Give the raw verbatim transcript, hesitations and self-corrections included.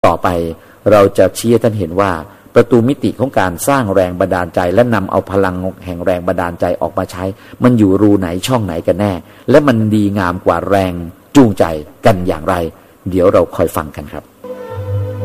ต่อไปเราจะชี้ให้ท่านเห็นว่าประตูมิติของการสร้างแรงบันดาลใจและนำเอาพลังแห่งแรงบันดาลใจออกมาใช้มันอยู่รูไหนช่องไหนกันแน่และมันดีงามกว่าแรงจูงใจกันอย่างไรเดี๋ยวเราคอยฟังกันครับ